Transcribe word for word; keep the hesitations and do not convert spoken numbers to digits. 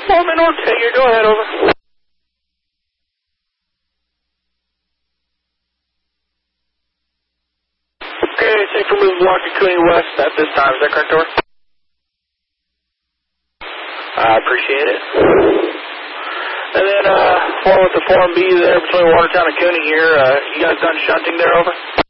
Foreman Ortega, go ahead, over. Okay, safe for move block to Cooney West at this time. Is that correct, over? I appreciate it. And then, uh, form with the Form B there between Watertown and Cooney here. Uh, you guys done shunting there, over?